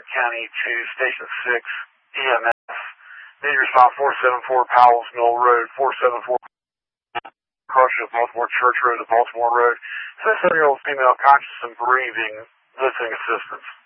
Martin County to Station 6 EMS. Need response 474 Powell's Mill Road, 474 crossing of Baltimore Church Road to Baltimore Road. 7-year-old female conscious and breathing, listening assistance.